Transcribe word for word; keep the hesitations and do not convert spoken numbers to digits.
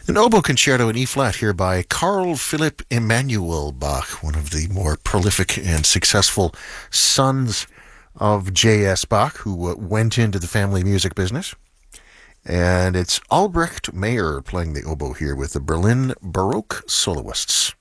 An oboe concerto in E flat here by Carl Philipp Emanuel Bach, one of the more prolific and successful sons of J S. Bach, who uh, went into the family music business. And it's Albrecht Meyer playing the oboe here with the Berlin Baroque Soloists.